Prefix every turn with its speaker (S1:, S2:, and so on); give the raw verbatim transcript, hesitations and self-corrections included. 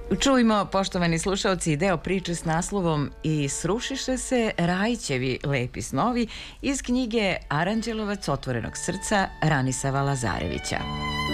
S1: Čujmo, poštovani slušalci, deo priče s naslovom I srušiše se Rajićevi lepi snovi iz knjige Aranđelovac otvorenog srca Ranisava Lazarevića.